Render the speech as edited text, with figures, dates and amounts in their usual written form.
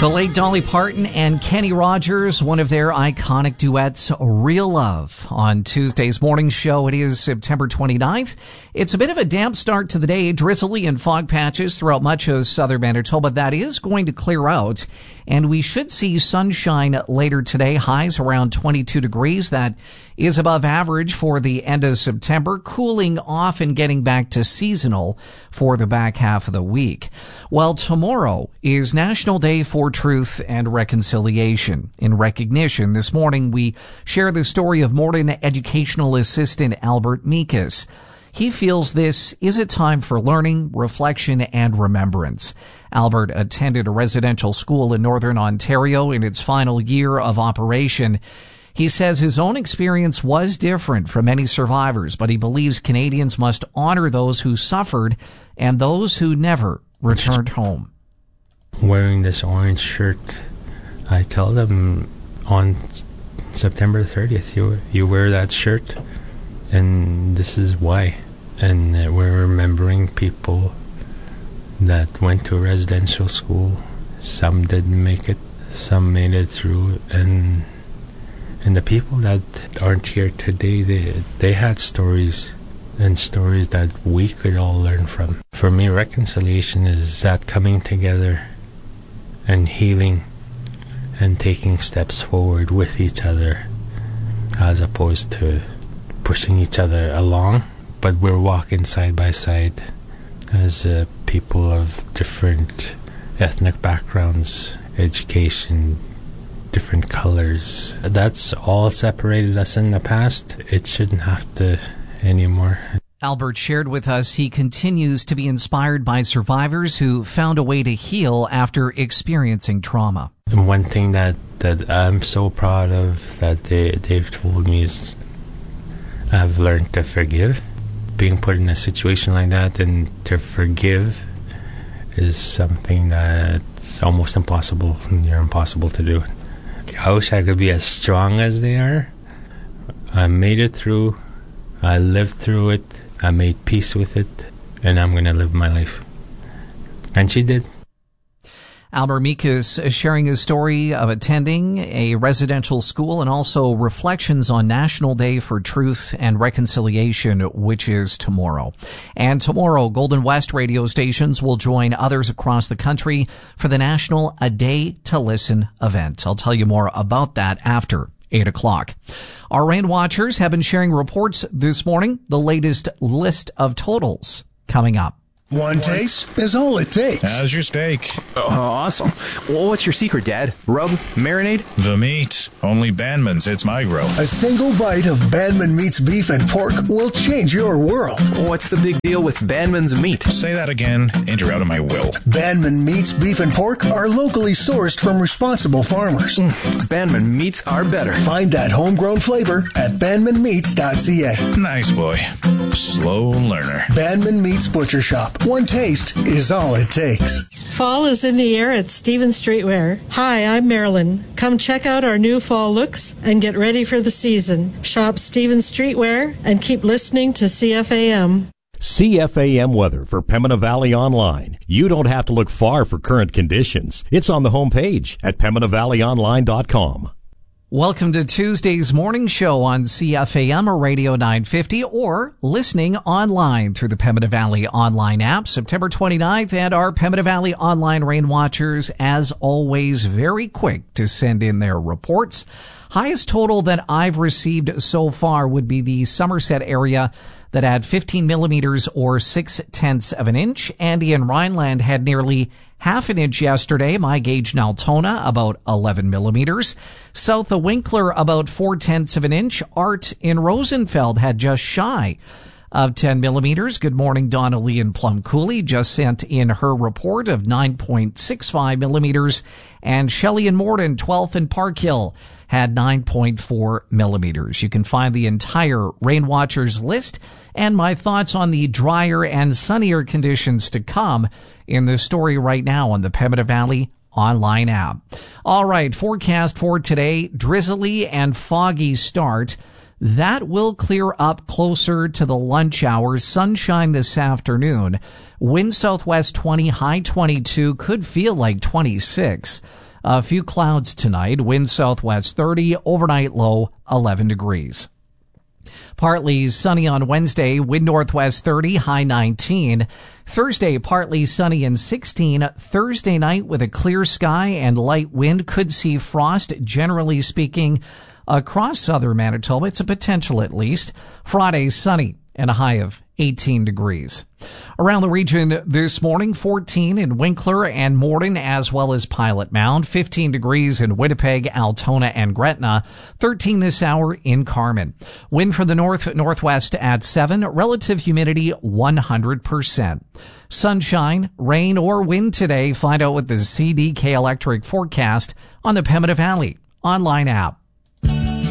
The late Dolly Parton and Kenny Rogers, one of their iconic duets, Real Love. On Tuesday's morning show, it is September 29th. It's a bit of a damp start to the day, drizzly and fog patches throughout much of southern Manitoba. That is going to clear out, and we should see sunshine later today, highs around 22 degrees. That is above average for the end of September, cooling off and getting back to seasonal for the back half of the week. Well, tomorrow is National Day for Truth and Reconciliation. In recognition, this morning we share the story of Morden educational assistant Albert Mikas. He feels this is a time for learning, reflection, and remembrance. Albert attended a residential school in Northern Ontario in its final year of operation. He says his own experience was different from many survivors, but he believes Canadians must honor those who suffered and those who never returned home. Wearing this orange shirt, I tell them on September 30th, you wear that shirt, and this is why. And we're remembering people that went to a residential school. Some didn't make it, some made it through, and the people that aren't here today, they had stories, and stories that we could all learn from. For me, reconciliation is that coming together and healing and taking steps forward with each other, as opposed to pushing each other along. But we're walking side by side as people of different ethnic backgrounds, education, different colors. That's all separated us in the past. It shouldn't have to anymore. Albert shared with us he continues to be inspired by survivors who found a way to heal after experiencing trauma. And one thing that I'm so proud of that they've told me is I've learned to forgive. Being put in a situation like that and to forgive is something that's almost impossible, near impossible to do. I wish I could be as strong as they are. I made it through. I lived through it. I made peace with it. And I'm going to live my life. And she did. Albert Mikas sharing his story of attending a residential school and also reflections on National Day for Truth and Reconciliation, which is tomorrow. And tomorrow, Golden West radio stations will join others across the country for the National A Day to Listen event. I'll tell you more about that after 8 o'clock. Our rain watchers have been sharing reports this morning, the latest list of totals coming up. One taste is all it takes. How's your steak? Oh, awesome. Well, what's your secret, Dad? Rub? Marinade? The meat. Only Bandman's hits my grill. A single bite of Bandman Meat's beef and pork will change your world. What's the big deal with Bandman's meat? Say that again, and you're out of my will. Bandman Meat's beef and pork are locally sourced from responsible farmers. Bandman meats are better. Find that homegrown flavor at bandmanmeats.ca. Nice boy. Slow learner. Bandman Meats Butcher Shop. One taste is all it takes. Fall is in the air at Stevens Streetwear. Hi, I'm Marilyn. Come check out our new fall looks and get ready for the season. Shop Stevens Streetwear and keep listening to CFAM. CFAM weather for Pembina Valley Online. You don't have to look far for current conditions. It's on the homepage at PembinaValleyOnline.com. Welcome to Tuesday's morning show on CFAM or Radio 950 or listening online through the Pembina Valley Online app. September 29th, and our Pembina Valley Online rain watchers, as always, very quick to send in their reports. Highest total that I've received so far would be the Somerset area that had 15 millimeters or 0.6 of an inch. Andy and Rhineland had nearly half an inch yesterday. My gauge in Altona, about 11 millimeters. South of Winkler, about 0.4 of an inch. Art in Rosenfeld had just shy of 10 millimeters. Good morning, Donna Lee in Plum Coulee just sent in her report of 9.65 millimeters. And Shelley and Morden, 12th and Park Hill, had 9.4 millimeters. You can find the entire Rain Watchers list and my thoughts on the drier and sunnier conditions to come in the story right now on the Pembina Valley Online app. All right, forecast for today, drizzly and foggy start. That will clear up closer to the lunch hours. Sunshine this afternoon. Wind southwest 20, high 22, could feel like 26. A few clouds tonight. Wind southwest 30. Overnight low 11 degrees. Partly sunny on Wednesday, wind northwest 30, high 19. Thursday, partly sunny and 16. Thursday night with a clear sky and light wind, could see frost, generally speaking, across southern Manitoba. It's a potential at least. Friday, sunny and a high of 18 degrees. Around the region this morning, 14 in Winkler and Morden, as well as Pilot Mound, 15 degrees in Winnipeg, Altona, and Gretna, 13 this hour in Carmen. Wind from the northwest at 7, relative humidity 100%. Sunshine, rain, or wind today. Find out what the CDK Electric forecast on the Pembina Valley online app.